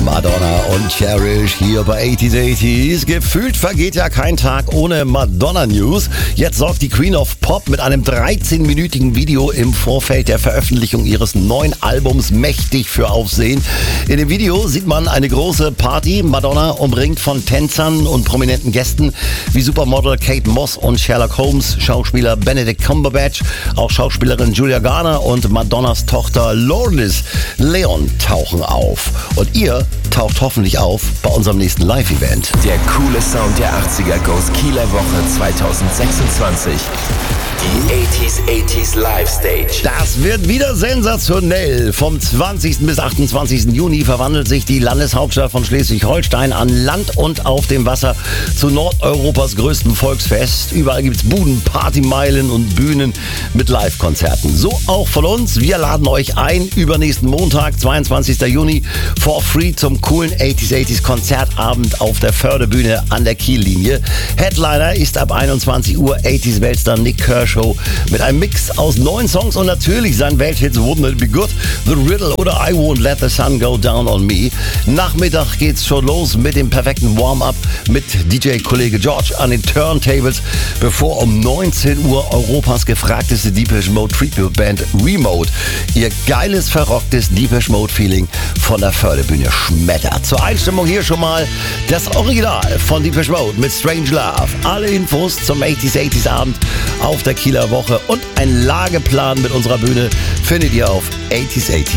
Madonna und Cherish hier bei 80s. Gefühlt vergeht ja kein Tag ohne Madonna-News. Jetzt sorgt die Queen of Pop mit einem 13-minütigen Video im Vorfeld der Veröffentlichung ihres neuen Albums mächtig für Aufsehen. In dem Video sieht man eine große Party, Madonna umringt von Tänzern und prominenten Gästen wie Supermodel Kate Moss und Sherlock Holmes, Schauspieler Benedict Cumberbatch, auch Schauspielerin Julia Garner und Madonnas Tochter Lourdes Leon tauchen auf. Und ihr taucht hoffentlich auf bei unserem nächsten Live-Event. Der coole Sound der 80er Goes Kieler Woche 2026. Die 80s Live Stage. Das wird wieder sensationell. Vom 20. bis 28. Juni verwandelt sich die Landeshauptstadt von Schleswig-Holstein an Land und auf dem Wasser zu Nordeuropas größtem Volksfest. Überall gibt's Buden, Partymeilen und Bühnen mit Live-Konzerten. So auch von uns. Wir laden euch ein, übernächsten Montag, 22. Juni, for free zum coolen 80s Konzertabend auf der Förderbühne an der Kiellinie. Headliner ist ab 21 Uhr 80s-Weltstar Nick Kershaw mit einem Mix aus 9 Songs und natürlich seinen Welthits Wouldn't It Be Good, The Riddle oder I Won't Let the Sun Go Down on Me. Nachmittag geht's schon los mit dem perfekten Warm-Up mit DJ-Kollege George an den Turntables, bevor um 19 Uhr Europas gefragteste Depeche Mode Tribute Band Remote ihr geiles, verrocktes Depeche Mode Feeling von der Förderbühne schmettert. Zur Einstimmung hier schon mal das Original von Depeche Mode mit Strange Love. Alle Infos zum 80s Abend auf der Kieler Woche und ein Lageplan mit unserer Bühne findet ihr auf 80s80.de.